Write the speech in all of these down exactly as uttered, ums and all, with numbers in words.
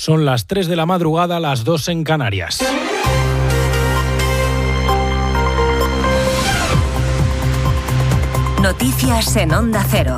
Son las tres de la madrugada, las dos en Canarias. Noticias en Onda Cero.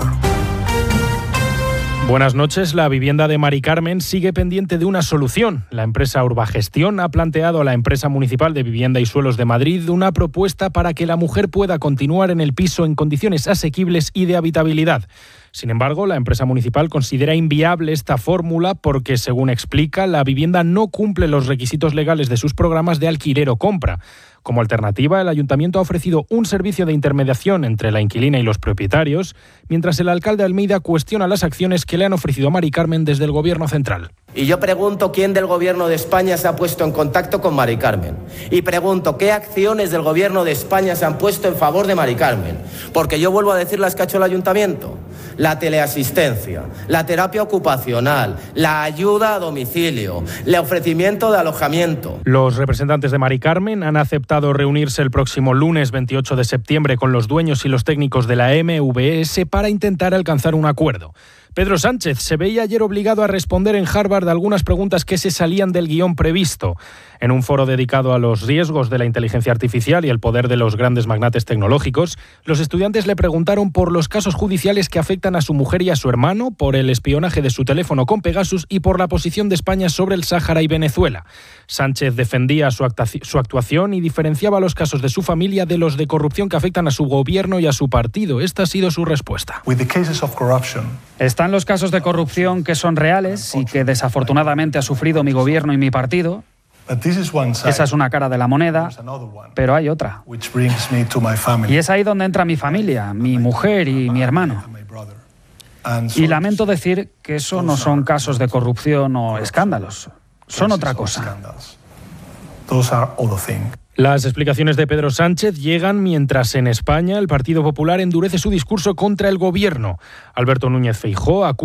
Buenas noches. La vivienda de Mari Carmen sigue pendiente de una solución. La empresa Urbagestión ha planteado a la empresa municipal de Vivienda y Suelos de Madrid una propuesta para que la mujer pueda continuar en el piso en condiciones asequibles y de habitabilidad. Sin embargo, la empresa municipal considera inviable esta fórmula porque, según explica, la vivienda no cumple los requisitos legales de sus programas de alquiler o compra. Como alternativa, el ayuntamiento ha ofrecido un servicio de intermediación entre la inquilina y los propietarios, mientras el alcalde Almeida cuestiona las acciones que le han ofrecido a Mari Carmen desde el Gobierno central. Y yo pregunto quién del Gobierno de España se ha puesto en contacto con Mari Carmen. Y pregunto qué acciones del Gobierno de España se han puesto en favor de Mari Carmen. Porque yo vuelvo a decir las que ha hecho el ayuntamiento. La teleasistencia, la terapia ocupacional, la ayuda a domicilio, el ofrecimiento de alojamiento. Los representantes de Mari Carmen han aceptado reunirse el próximo lunes veintiocho de septiembre con los dueños y los técnicos de la M V S para intentar alcanzar un acuerdo. Pedro Sánchez se veía ayer obligado a responder en Harvard algunas preguntas que se salían del guión previsto. En un foro dedicado a los riesgos de la inteligencia artificial y el poder de los grandes magnates tecnológicos, los estudiantes le preguntaron por los casos judiciales que afectan a su mujer y a su hermano, por el espionaje de su teléfono con Pegasus y por la posición de España sobre el Sáhara y Venezuela. Sánchez defendía su, su actuación y diferenciaba los casos de su familia de los de corrupción que afectan a su gobierno y a su partido. Esta ha sido su respuesta. Están los casos de corrupción que son reales y que desafortunadamente ha sufrido mi gobierno y mi partido. Esa es una cara de la moneda, pero hay otra. Y es ahí donde entra mi familia, mi mujer y mi hermano. Y lamento decir que eso no son casos de corrupción o escándalos, son otra cosa. Las explicaciones de Pedro Sánchez llegan mientras en España el Partido Popular endurece su discurso contra el gobierno. Alberto Núñez Feijóo acusa